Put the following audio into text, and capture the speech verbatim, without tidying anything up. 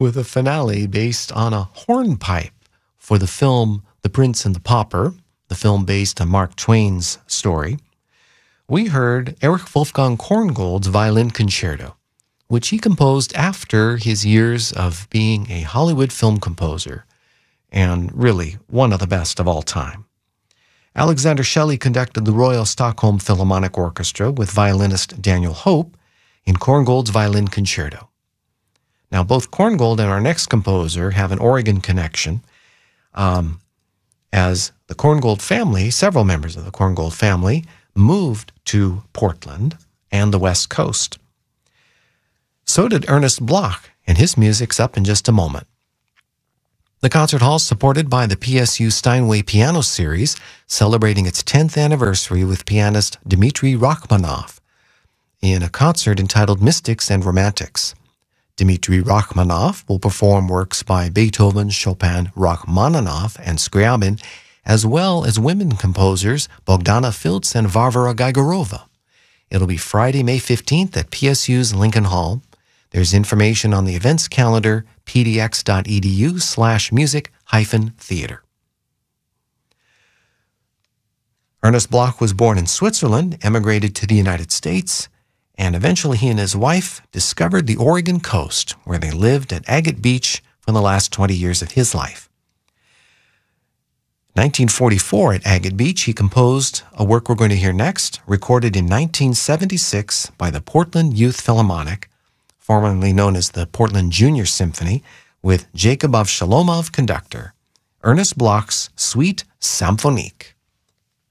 with a finale based on a hornpipe for the film The Prince and the Pauper, the film based on Mark Twain's story. We heard Erich Wolfgang Korngold's Violin Concerto, which he composed after his years of being a Hollywood film composer, and really one of the best of all time. Alexander Shelley conducted the Royal Stockholm Philharmonic Orchestra with violinist Daniel Hope in Korngold's Violin Concerto. Now, both Korngold and our next composer have an Oregon connection, um, as the Korngold family, several members of the Korngold family, moved to Portland and the West Coast. So did Ernest Bloch, and his music's up in just a moment. The concert hall is supported by the P S U Steinway Piano Series, celebrating its tenth anniversary with pianist Dmitri Rachmaninoff in a concert entitled Mystics and Romantics. Dmitri Rachmaninoff will perform works by Beethoven, Chopin, Rachmaninoff, and Scriabin, as well as women composers Bogdana Filtz and Varvara Gaigarova. It'll be Friday, May fifteenth at P S U's Lincoln Hall. There's information on the events calendar, pdx.edu slash music hyphen theater. Ernest Bloch was born in Switzerland, emigrated to the United States, and eventually he and his wife discovered the Oregon coast, where they lived at Agate Beach for the last twenty years of his life. nineteen forty-four at Agate Beach, he composed a work we're going to hear next, recorded in nineteen seventy-six by the Portland Youth Philharmonic, formerly known as the Portland Junior Symphony, with Jacob Avshalomov conductor, Ernest Bloch's Suite Symphonique.